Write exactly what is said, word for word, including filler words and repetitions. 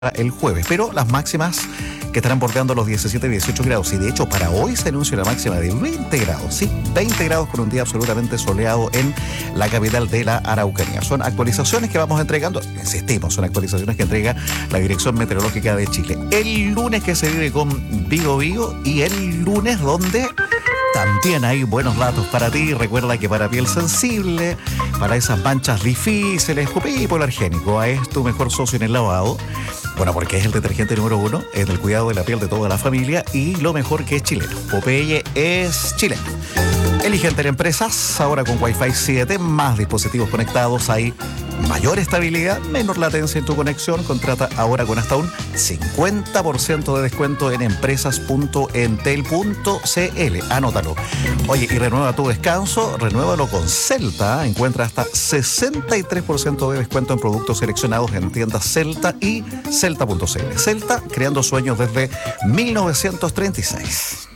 el jueves, pero las máximas que estarán bordeando los diecisiete y dieciocho grados, y de hecho para hoy se anuncia una máxima de veinte grados, sí, veinte grados con un día absolutamente soleado en la capital de la Araucanía. Son actualizaciones que vamos entregando, insistimos, son actualizaciones que entrega la Dirección Meteorológica de Chile. El lunes que se vive con Bio Bio y el lunes donde también hay buenos datos para ti. Recuerda que para piel sensible, para esas manchas difíciles, Popeye Polargénico es tu mejor socio en el lavado. Bueno, porque es el detergente número uno en el cuidado de la piel de toda la familia y lo mejor que es chileno. Popeye es chileno. Elige en Empresas, ahora con Wi-Fi siete, más dispositivos conectados, hay mayor estabilidad, menor latencia en tu conexión. Contrata ahora con hasta un cincuenta por ciento de descuento en empresas punto entel punto cl. Anótalo. Oye, y renueva tu descanso, renuévalo con Celta. Encuentra hasta sesenta y tres por ciento de descuento en productos seleccionados en tiendas Celta y celta punto cl. Celta, creando sueños desde mil novecientos treinta y seis.